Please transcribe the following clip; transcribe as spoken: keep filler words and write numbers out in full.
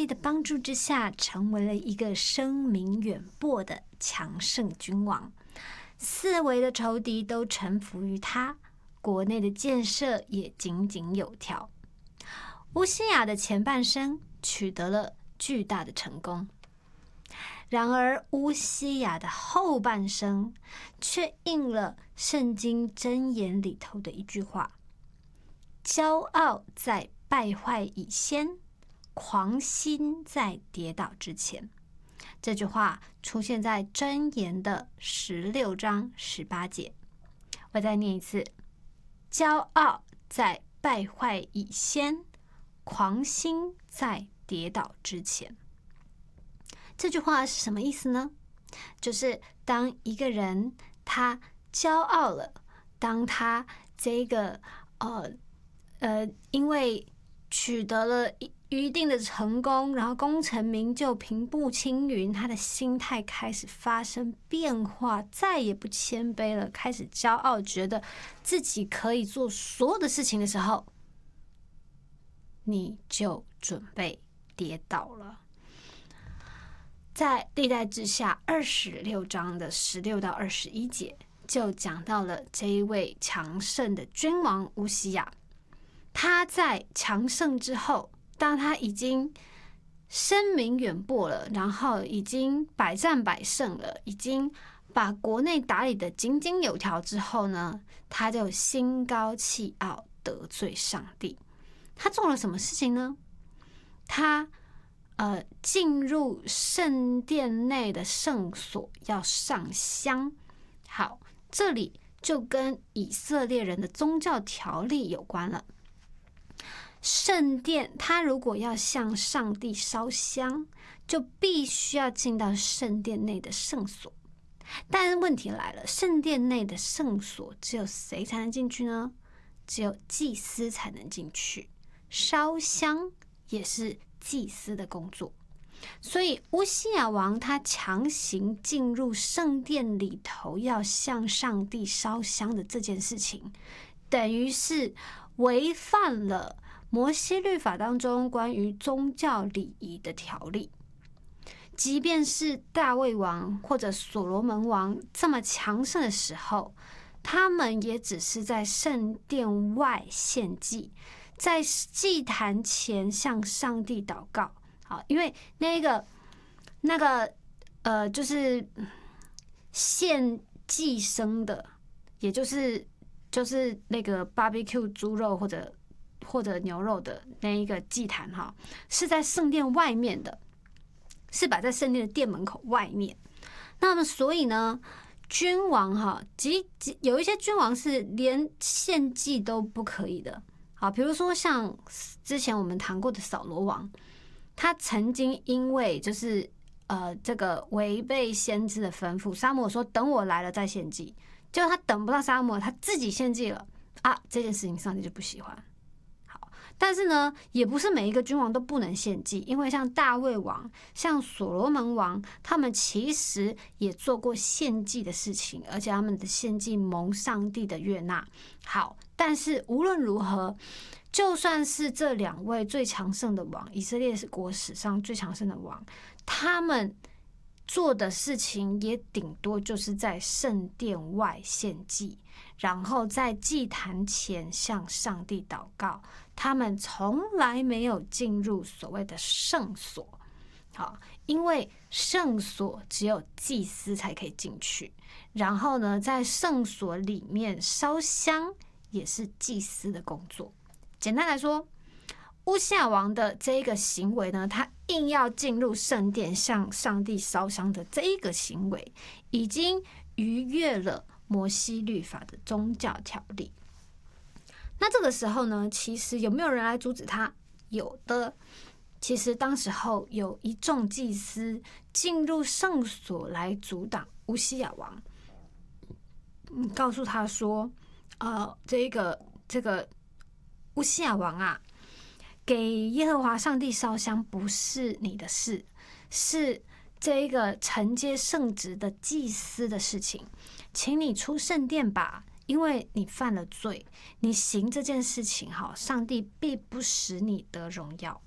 的帮助之下，成为了一个声名远播的强盛君王，四围的仇敌都臣服于他，国内的建设也井井有条。乌西雅的前半生取得了巨大的成功，然而乌西雅的后半生却应了圣经箴言里头的一句话：骄傲在败坏以先，狂心在跌倒之前。这句话出现在箴言的十六章十八节。我再念一次：骄傲在败坏以先，狂心在跌倒之前。这句话是什么意思呢？就是当一个人他骄傲了，当他这个呃呃因为取得了一一定的成功，然后功成名就，平步青云，他的心态开始发生变化，再也不谦卑了，开始骄傲，觉得自己可以做所有的事情的时候，你就准备跌倒了。在历代志下二十六章的十六到二十一节，就讲到了这一位强盛的君王乌西雅。他在强盛之后，当他已经声名远播了，然后已经百战百胜了，已经把国内打理得井井有条之后呢，他就心高气傲，得罪上帝。他做了什么事情呢？他呃进入圣殿内的圣所要上香。好，这里就跟以色列人的宗教条例有关了。圣殿，他如果要向上帝烧香，就必须要进到圣殿内的圣所。但是问题来了，圣殿内的圣所只有谁才能进去呢？只有祭司才能进去。烧香也是祭司的工作，所以乌西雅王他强行进入圣殿里头要向上帝烧香的这件事情，等于是违反了摩西律法当中关于宗教礼仪的条例。即便是大卫王或者所罗门王这么强盛的时候，他们也只是在圣殿外献祭，在祭坛前向上帝祷告。好，因为那个那个呃，就是献祭牲的，也就是就是那个 barbecue 猪肉或者或者牛肉的那一个祭坛哈，是在圣殿外面的，是摆在圣殿的殿门口外面。那么所以呢，君王哈，即有一些君王是连献祭都不可以的。好，比如说像之前我们谈过的扫罗王，他曾经因为就是呃这个违背先知的吩咐，撒母耳说等我来了再献祭，结果他等不到撒母耳，他自己献祭了啊，这件事情上帝就不喜欢。好，但是呢，也不是每一个君王都不能献祭，因为像大卫王、像所罗门王，他们其实也做过献祭的事情，而且他们的献祭蒙上帝的悦纳。好，但是无论如何，就算是这两位最强盛的王，以色列国史上最强盛的王，他们做的事情也顶多就是在圣殿外献祭，然后在祭坛前向上帝祷告。他们从来没有进入所谓的圣所。好，因为圣所只有祭司才可以进去，然后呢，在圣所里面烧香也是祭司的工作。简单来说，乌西雅王的这一个行为呢，他硬要进入圣殿向上帝烧香的这一个行为，已经逾越了摩西律法的宗教条例。那这个时候呢，其实有没有人来阻止他？有的。其实当时候有一众祭司进入圣所来阻挡乌西雅王，告诉他说：“呃，这个这个乌西雅王啊，给耶和华上帝烧香不是你的事，是这个承接圣职的祭司的事情，请你出圣殿吧。”因为你犯了罪，你行这件事情，上帝必不使你得荣耀。